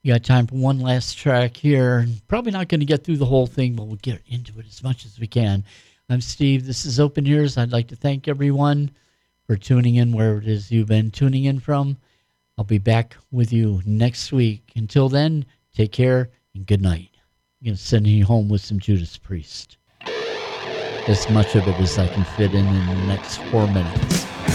You got time for one last track here. Probably not going to get through the whole thing, but we'll get into it as much as we can. I'm Steve. This is Open Ears. I'd like to thank everyone for tuning in wherever it is you've been tuning in from. I'll be back with you next week. Until then, take care and good night. I'm going to send you home with some Judas Priest. As much of it as I can fit in the next 4 minutes.